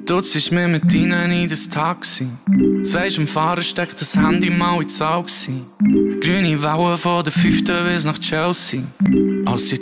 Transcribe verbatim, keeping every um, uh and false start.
Du ziehst mir mit ihnen in das Taxi. Sagst dem Fahrer, steckt das Handy mal ins Auge. Grüne Wellen von der fünften bis nach Chelsea. Als